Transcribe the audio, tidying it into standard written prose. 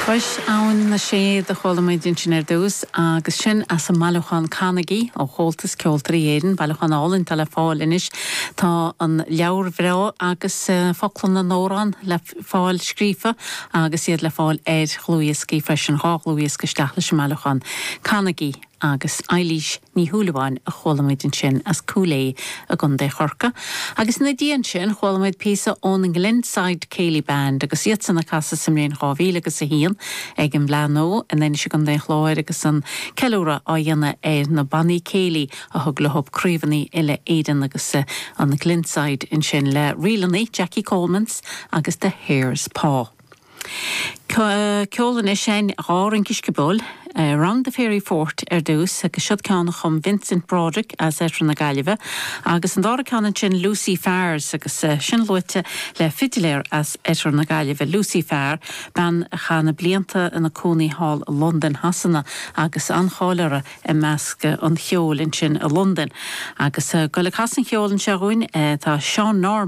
Bais ann na sé de cholamid sin dús agus sin as an Malachan Carnegie ó Holtas Ceoltarí éireann bailachan álinn tal le fáil inis tá an leabhar bhrá agus foclan na nóran le fáil scrífa agus iad le fáil chlúiascaí freisin chlúiasca steach leis Malachan Carnegie agus eilís ní thuúlaháin a cholamid sin as cúlé a gun dé chorca. Agus na díon sin cholamid písa ón an Glenside Céilí Band agus iad sanna casa sam réon chábhíle agus a híon ag an bláó an then se gun dé chláir agus an ceúra á dhéanana na bannaí céilí a thug le hop críomhaní ile éidean agus an na Glenside in sin le rialaní Jackie Colemans agus de Hares Paw. Ceolann é sin áran ciscebol round the Ferry Fort dús agus siod ceanna chum Vincent Broderick as na Gaillimhe agus an dára ceanna sin Lucy Farr agus sin luite le fidiléir as na Gaillimhe Lucy Farr ban chana blianta in na Coney Hall London hasanna agus ancháileara i measca an cheolinn sin a London agus go le hasan cheolinn se roin tá Sean Norman